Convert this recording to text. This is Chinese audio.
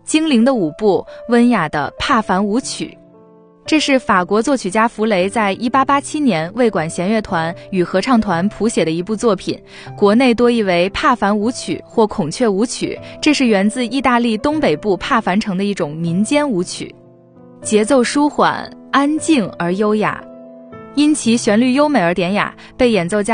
精灵的舞步，温雅的帕凡舞曲。这是法国作曲家弗雷在1887年为管弦乐团与合唱团谱写的一部作品，国内多译为帕凡舞曲或孔雀舞曲。这是源自意大利东北部帕凡城的一种民间舞曲，节奏舒缓、安静而优雅，因其旋律优美而典雅，被演奏家